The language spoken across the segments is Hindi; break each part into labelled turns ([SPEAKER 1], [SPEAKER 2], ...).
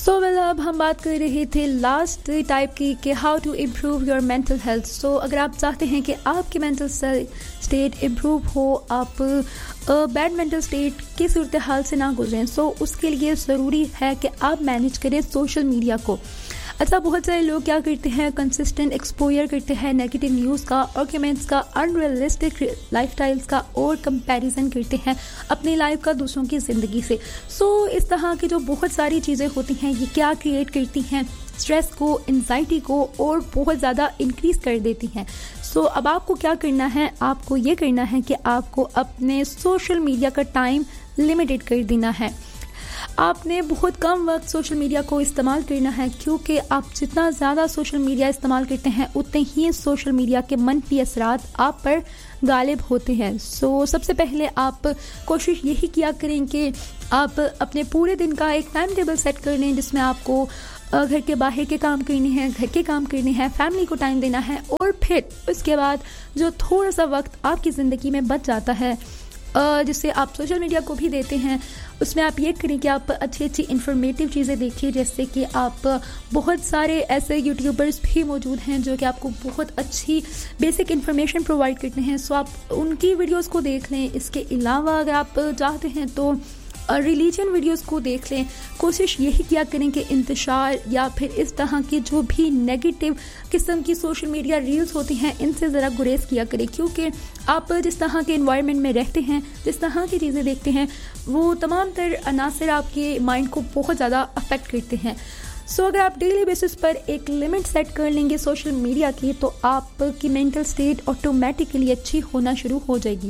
[SPEAKER 1] वेल अब हम बात कर रहे थे लास्ट टाइप की कि how to improve your mental health. अगर आप चाहते हैं कि आपकी मेंटल स्टेट इम्प्रूव हो, आप बैड मेंटल स्टेट की सूरत हाल से ना गुजरें, उसके लिए ज़रूरी है कि आप मैनेज करें सोशल मीडिया को। अच्छा, बहुत सारे लोग क्या करते हैं, कंसिस्टेंट एक्सपोजर करते हैं नेगेटिव न्यूज़ का, आर्ग्यूमेंट्स का, अनरियलिस्टिक लाइफस्टाइल्स का और कंपैरिजन करते हैं अपनी लाइफ का दूसरों की ज़िंदगी से। इस तरह की जो बहुत सारी चीज़ें होती हैं, ये क्या क्रिएट करती हैं, स्ट्रेस को, एंजाइटी को और बहुत ज़्यादा इंक्रीज़ कर देती हैं। अब आपको क्या करना है, आपको ये करना है कि आपको अपने सोशल मीडिया का टाइम लिमिटेड कर देना है। आपने बहुत कम वक्त सोशल मीडिया को इस्तेमाल करना है, क्योंकि आप जितना ज़्यादा सोशल मीडिया इस्तेमाल करते हैं उतने ही सोशल मीडिया के मनफी असरात आप पर गालिब होते हैं। सबसे पहले आप कोशिश यही किया करें कि आप अपने पूरे दिन का एक टाइम टेबल सेट कर लें, जिसमें आपको घर के बाहर के काम करने हैं, घर के काम करने हैं, फैमिली को टाइम देना है, और फिर उसके बाद जो थोड़ा सा वक्त आपकी ज़िंदगी में बच जाता है जिससे आप सोशल मीडिया को भी देते हैं, उसमें आप ये करें कि आप अच्छी अच्छी इन्फॉर्मेटिव चीज़ें देखिए। जैसे कि आप बहुत सारे ऐसे यूट्यूबर्स भी मौजूद हैं जो कि आपको बहुत अच्छी बेसिक इन्फॉर्मेशन प्रोवाइड करते हैं, आप उनकी वीडियोस को देख लें। इसके अलावा अगर आप चाहते हैं तो रिलीजन वीडियोस को देख लें। कोशिश यही किया करें कि इंतशार या फिर इस तरह की जो भी नेगेटिव किस्म की सोशल मीडिया रील्स होती हैं, इनसे ज़रा गुरेज किया करें, क्योंकि आप जिस तरह के एनवायरनमेंट में रहते हैं, जिस तरह की चीज़ें देखते हैं, वो तमाम तर अनासर आपके माइंड को बहुत ज़्यादा अफेक्ट करते हैं। अगर आप डेली बेसिस पर एक लिमिट सेट कर लेंगे सोशल मीडिया की, तो आपकी मेंटल स्टेट ऑटोमेटिकली अच्छी होना शुरू हो जाएगी।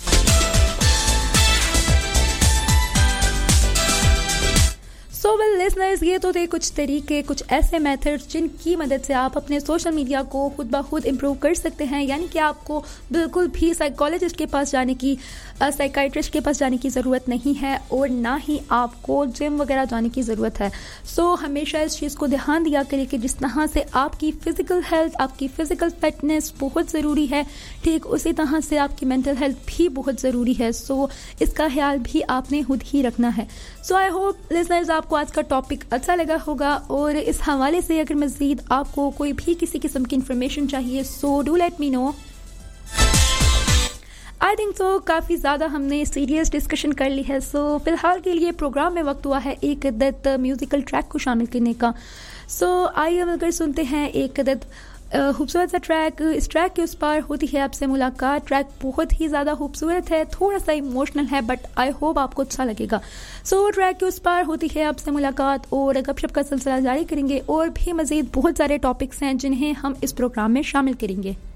[SPEAKER 1] वेल लिसनर्स, ये तो थे कुछ तरीके, कुछ ऐसे मेथड्स जिनकी मदद से आप अपने सोशल मीडिया को खुद ब खुद इम्प्रूव कर सकते हैं। यानी कि आपको बिल्कुल भी साइकोलॉजिस्ट के पास जाने की, साइकाइट्रिस्ट के पास जाने की ज़रूरत नहीं है, और ना ही आपको जिम वगैरह जाने की ज़रूरत है। हमेशा इस चीज़ को ध्यान दिया करें कि जिस तरह से आपकी फ़िज़िकल हेल्थ, आपकी फ़िज़िकल फिटनेस बहुत ज़रूरी है, ठीक उसी तरह से आपकी मेंटल हेल्थ भी बहुत ज़रूरी है। इसका ख्याल भी आपने खुद ही रखना है। आई होप लिसनर्स आपको आज का टॉपिक अच्छा लगा होगा, और इस हवाले से अगर मज़ीद आपको कोई भी किसी किस्म की इन्फॉर्मेशन चाहिए, do let me know. I think काफ़ी ज़्यादा हमने सीरियस डिस्कशन कर ली है। फ़िलहाल के लिए प्रोग्राम में वक्त हुआ है एक अदद म्यूज़िकल ट्रैक को शामिल करने का। आइए मिलकर सुनते हैं एक अदद खूबसूरत सा ट्रैक। इस ट्रैक के उस पार होती है आपसे मुलाकात। ट्रैक बहुत ही ज़्यादा खूबसूरत है, थोड़ा सा इमोशनल है, बट आई होप आपको अच्छा लगेगा। ट्रैक के उस पार होती है आपसे मुलाकात, और गपशप का सिलसिला जारी करेंगे, और भी मज़ीद बहुत सारे टॉपिक्स हैं जिन्हें हम इस प्रोग्राम में शामिल करेंगे।